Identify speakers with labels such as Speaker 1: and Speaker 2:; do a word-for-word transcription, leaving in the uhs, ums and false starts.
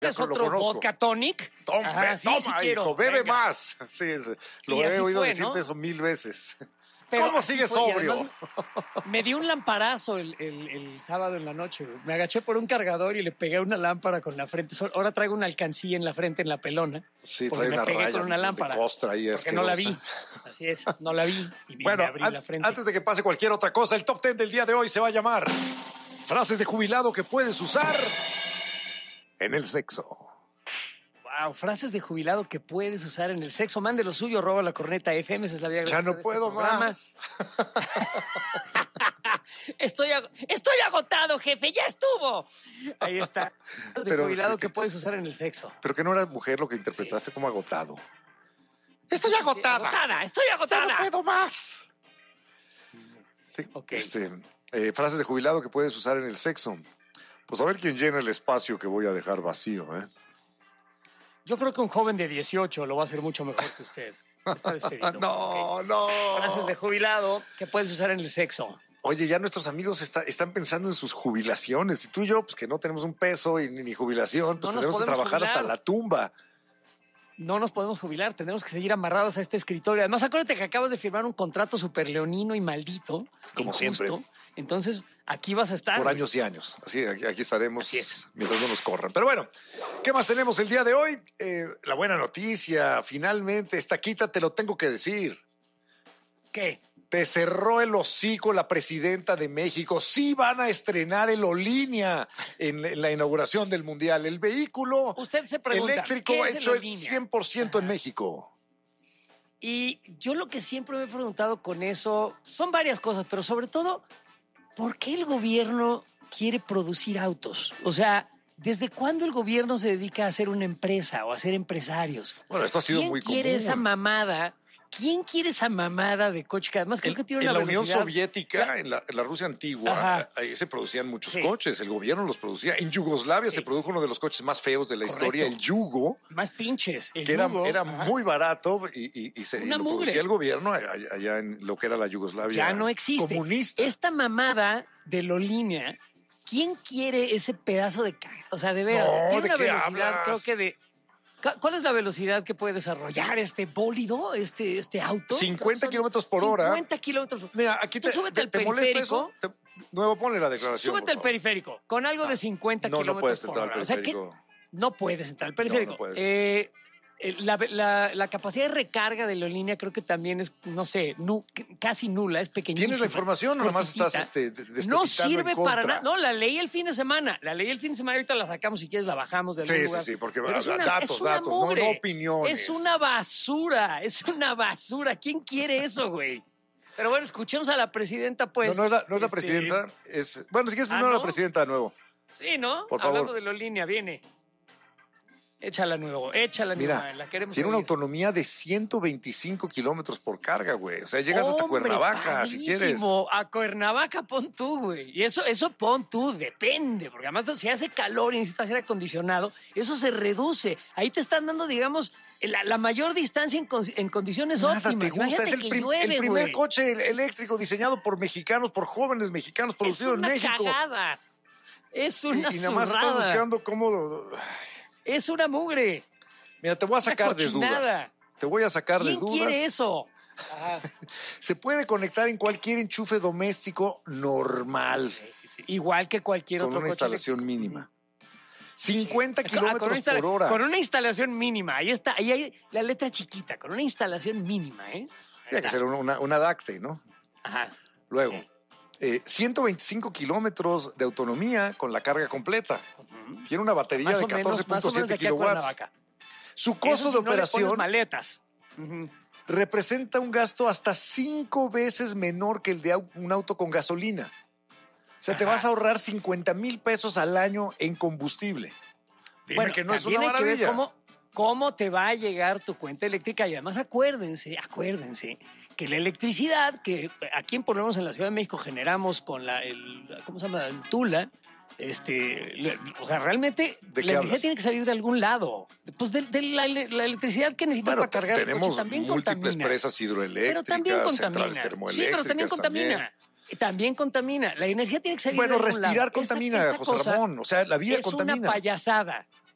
Speaker 1: ¿Es otro vodka tonic?
Speaker 2: Toma,
Speaker 1: Ajá, sí,
Speaker 2: toma,
Speaker 1: sí quiero.
Speaker 2: hijo, bebe
Speaker 1: Venga.
Speaker 2: más. Sí, es, lo
Speaker 1: Y
Speaker 2: he
Speaker 1: así
Speaker 2: oído
Speaker 1: fue,
Speaker 2: decirte
Speaker 1: ¿no?
Speaker 2: eso mil veces.
Speaker 1: Pero
Speaker 2: ¿Cómo
Speaker 1: así
Speaker 2: sigues
Speaker 1: fue, y
Speaker 2: sobrio?
Speaker 1: además Me dio un lamparazo el, el- el sábado en la noche. Güey. Me agaché por un cargador y le pegué una lámpara con la frente. So- Ahora traigo una alcancía en la frente, en la pelona.
Speaker 2: Sí,
Speaker 1: porque
Speaker 2: trae
Speaker 1: me
Speaker 2: una
Speaker 1: pegué
Speaker 2: raya
Speaker 1: con una
Speaker 2: de
Speaker 1: lámpara.
Speaker 2: costra ahí
Speaker 1: Porque no la vi.
Speaker 2: asquerosa.
Speaker 1: Así es, no la vi. Y vi-
Speaker 2: Bueno,
Speaker 1: me abrí
Speaker 2: an-
Speaker 1: la frente.
Speaker 2: antes de que pase cualquier otra cosa, el top ten del día de hoy se va a llamar frases de jubilado que puedes usar en el sexo.
Speaker 1: Wow, frases de jubilado que puedes usar en el sexo. Mande lo suyo, roba la corneta F M. Esa es la vida
Speaker 2: Ya
Speaker 1: gratuita
Speaker 2: no
Speaker 1: de este
Speaker 2: puedo
Speaker 1: programa.
Speaker 2: más.
Speaker 1: Estoy, ag- estoy agotado, jefe, ya estuvo. Ahí está. Frases de
Speaker 2: Pero-
Speaker 1: jubilado que puedes usar en el sexo.
Speaker 2: Pero que no era mujer lo que interpretaste como agotado. Estoy
Speaker 1: Sí,
Speaker 2: agotada.
Speaker 1: agotada, estoy
Speaker 2: Ya
Speaker 1: agotada.
Speaker 2: no puedo más. Sí,
Speaker 1: Ok.
Speaker 2: este, eh, frases de jubilado que puedes usar en el sexo. Pues a ver quién llena el espacio que voy a dejar vacío, ¿eh?
Speaker 1: Yo creo que un joven de dieciocho lo va a hacer mucho mejor que usted. Está despedido.
Speaker 2: No,
Speaker 1: Ok.
Speaker 2: no.
Speaker 1: Frases de jubilado que puedes usar en el sexo.
Speaker 2: Oye, ya nuestros amigos está- están pensando en sus jubilaciones. Y tú y yo, pues que no tenemos un peso y ni, ni jubilación, pues
Speaker 1: No nos
Speaker 2: tenemos que
Speaker 1: podemos
Speaker 2: trabajar hasta
Speaker 1: jubilar.
Speaker 2: la tumba.
Speaker 1: No nos podemos jubilar, tenemos que seguir amarrados a este escritorio. Además, acuérdate que acabas de firmar un contrato súper leonino y maldito.
Speaker 2: Como
Speaker 1: injusto.
Speaker 2: siempre.
Speaker 1: Entonces, aquí vas a estar.
Speaker 2: Por años y años. Así, aquí, aquí estaremos
Speaker 1: Así es.
Speaker 2: mientras no nos corran. Pero bueno, ¿qué más tenemos el día de hoy? Eh, la buena noticia, finalmente, esta quita te lo tengo que decir.
Speaker 1: ¿Qué?
Speaker 2: Te cerró el hocico la presidenta de México. Sí van a estrenar el Olínea en, en la inauguración del Mundial. El vehículo
Speaker 1: Usted se pregunta,
Speaker 2: eléctrico
Speaker 1: ¿qué es el
Speaker 2: hecho el
Speaker 1: Olínea?
Speaker 2: cien por ciento en
Speaker 1: Ajá.
Speaker 2: México.
Speaker 1: Y yo lo que siempre me he preguntado con eso son varias cosas, pero sobre todo, ¿por qué el gobierno quiere producir autos? O sea, ¿desde cuándo el gobierno se dedica a hacer una empresa o a ser empresarios?
Speaker 2: Bueno, esto ha sido
Speaker 1: ¿Quién
Speaker 2: muy
Speaker 1: quiere
Speaker 2: común.
Speaker 1: esa mamada? ¿Quién quiere esa mamada de coche? Que además creo
Speaker 2: En,
Speaker 1: que tiene
Speaker 2: en
Speaker 1: una
Speaker 2: la Unión
Speaker 1: velocidad-
Speaker 2: Soviética, en la, en la Rusia antigua,
Speaker 1: Ajá.
Speaker 2: ahí se producían muchos
Speaker 1: Sí.
Speaker 2: coches. El gobierno los producía. En Yugoslavia
Speaker 1: Sí.
Speaker 2: se produjo uno de los coches más feos de la
Speaker 1: Correcto.
Speaker 2: historia, el Yugo,
Speaker 1: Más pinches. El
Speaker 2: que era,
Speaker 1: yugo,
Speaker 2: era
Speaker 1: ajá.
Speaker 2: muy barato y, y- y se y
Speaker 1: Una
Speaker 2: lo
Speaker 1: mugre.
Speaker 2: producía el gobierno allá, allá en lo que era la Yugoslavia
Speaker 1: Ya no existe.
Speaker 2: comunista.
Speaker 1: Esta mamada de Lolínea, ¿quién quiere ese pedazo de caja? O sea, de veras,
Speaker 2: No,
Speaker 1: tiene
Speaker 2: ¿de
Speaker 1: una
Speaker 2: qué
Speaker 1: velocidad,
Speaker 2: hablas?
Speaker 1: creo que de... Cu- ¿Cuál es la velocidad que puede desarrollar este bólido, este, este auto?
Speaker 2: cincuenta
Speaker 1: Son
Speaker 2: kilómetros por hora.
Speaker 1: cincuenta kilómetros.
Speaker 2: Mira, aquí
Speaker 1: Tú
Speaker 2: te,
Speaker 1: súbete
Speaker 2: te,
Speaker 1: al
Speaker 2: te molesta
Speaker 1: periférico.
Speaker 2: eso. Te- nuevo, ponle la declaración.
Speaker 1: Súbete
Speaker 2: por
Speaker 1: al
Speaker 2: favor.
Speaker 1: periférico con algo de cincuenta
Speaker 2: No, no
Speaker 1: kilómetros
Speaker 2: puedes
Speaker 1: por
Speaker 2: entrar al
Speaker 1: hora. O sea, que
Speaker 2: periférico.
Speaker 1: no puedes entrar al periférico.
Speaker 2: No, no puedes.
Speaker 1: Eh, eh, la, la- la capacidad de recarga de la línea creo que también es, no sé, nu- casi nula, es pequeñísima.
Speaker 2: ¿Tienes la información o
Speaker 1: es
Speaker 2: nomás estás
Speaker 1: cortitita.
Speaker 2: este, de- despepitando
Speaker 1: No
Speaker 2: en
Speaker 1: sirve para
Speaker 2: contra?
Speaker 1: nada. No, la leí el fin de semana. La leí el fin de semana. Ahorita la sacamos si quieres, la bajamos de algún
Speaker 2: Sí, sí,
Speaker 1: lugar.
Speaker 2: sí, porque
Speaker 1: Pero es
Speaker 2: habla-
Speaker 1: una-
Speaker 2: datos,
Speaker 1: es una
Speaker 2: datos, no-
Speaker 1: mugre.
Speaker 2: no opiniones.
Speaker 1: Es una basura. Es una basura. ¿Quién quiere eso, güey? Pero bueno, escuchemos a la presidenta, pues.
Speaker 2: no, no es la, no es la
Speaker 1: Este,
Speaker 2: presidenta. Es, bueno, si quieres
Speaker 1: ¿Ah,
Speaker 2: primero
Speaker 1: no?
Speaker 2: la presidenta de nuevo.
Speaker 1: Sí, ¿no?
Speaker 2: Por favor.
Speaker 1: Hablando de la línea, viene. Échala nuevo, échala
Speaker 2: Mira,
Speaker 1: nueva, la queremos
Speaker 2: tiene una
Speaker 1: oír.
Speaker 2: autonomía de ciento veinticinco kilómetros por carga, güey. O sea, llegas hasta
Speaker 1: Hombre,
Speaker 2: Cuernavaca, si quieres.
Speaker 1: padrísimo. A Cuernavaca pon tú, güey. Y eso, eso pon tú, depende. Porque además si hace calor y necesitas aire acondicionado, eso se reduce. Ahí te están dando, digamos, la, la mayor distancia en, con- en condiciones
Speaker 2: Nada
Speaker 1: óptimas.
Speaker 2: te gusta.
Speaker 1: Imagínate
Speaker 2: Es el,
Speaker 1: que
Speaker 2: prim-
Speaker 1: llueve,
Speaker 2: el primer
Speaker 1: güey.
Speaker 2: coche el- eléctrico diseñado por mexicanos, por jóvenes mexicanos,
Speaker 1: Es
Speaker 2: producido en
Speaker 1: una
Speaker 2: México.
Speaker 1: cagada. Es
Speaker 2: Y,
Speaker 1: una
Speaker 2: y nada más estás
Speaker 1: zurrada.
Speaker 2: buscando cómo...
Speaker 1: Es una mugre.
Speaker 2: Mira, te voy a sacar de dudas.
Speaker 1: cochinada.
Speaker 2: Te voy a sacar de
Speaker 1: ¿Quién
Speaker 2: dudas.
Speaker 1: quiere eso?
Speaker 2: Se puede conectar en cualquier enchufe doméstico normal,
Speaker 1: Igual que cualquier
Speaker 2: con
Speaker 1: otro
Speaker 2: una
Speaker 1: coche
Speaker 2: instalación
Speaker 1: eléctrico.
Speaker 2: mínima. cincuenta
Speaker 1: Ah, con
Speaker 2: kilómetros
Speaker 1: una instala-
Speaker 2: por hora.
Speaker 1: Con una instalación mínima. Ahí está. Ahí hay la letra chiquita. Con una instalación mínima, ¿eh? Ahí
Speaker 2: Tiene que
Speaker 1: está.
Speaker 2: ser una, una, una DACTE, ¿no?
Speaker 1: Ajá.
Speaker 2: Luego,
Speaker 1: Sí.
Speaker 2: eh, ciento veinticinco kilómetros de autonomía con la carga completa. Tiene una batería
Speaker 1: Más
Speaker 2: de
Speaker 1: o menos,
Speaker 2: catorce
Speaker 1: más
Speaker 2: punto
Speaker 1: o menos de
Speaker 2: siete
Speaker 1: aquí a
Speaker 2: kilowatts.
Speaker 1: Cuernavaca.
Speaker 2: Su costo
Speaker 1: Eso
Speaker 2: de
Speaker 1: si no le pones
Speaker 2: operación
Speaker 1: maletas. Ujú.
Speaker 2: representa un gasto hasta cinco veces menor que el de au- un auto con gasolina. O sea, te
Speaker 1: Ajá.
Speaker 2: vas a ahorrar cincuenta mil pesos al año en combustible. Dime
Speaker 1: Bueno,
Speaker 2: que no es
Speaker 1: también
Speaker 2: una
Speaker 1: hay que ver
Speaker 2: maravilla.
Speaker 1: cómo, cómo te va a llegar tu cuenta eléctrica. Y además acuérdense, acuérdense que la electricidad que aquí por lo menos en la Ciudad de México generamos con la, el, ¿cómo se llama? El Tula. Este, le- o sea, realmente
Speaker 2: ¿De qué
Speaker 1: la energía
Speaker 2: hablas?
Speaker 1: tiene que salir de algún lado. Pues de, de la, la electricidad que necesitas
Speaker 2: Bueno,
Speaker 1: para cargar el
Speaker 2: tenemos
Speaker 1: coche también
Speaker 2: múltiples
Speaker 1: contamina.
Speaker 2: presas
Speaker 1: Pero
Speaker 2: hidroeléctricas,
Speaker 1: también contamina.
Speaker 2: centrales
Speaker 1: Sí,
Speaker 2: termoeléctricas.
Speaker 1: pero también contamina. También contamina. La energía tiene que salir
Speaker 2: Bueno,
Speaker 1: de algún lado.
Speaker 2: respirar
Speaker 1: Esta-
Speaker 2: contamina,
Speaker 1: esta
Speaker 2: José
Speaker 1: cosa
Speaker 2: Ramón. O sea, la vida
Speaker 1: es
Speaker 2: contamina.
Speaker 1: una payasada.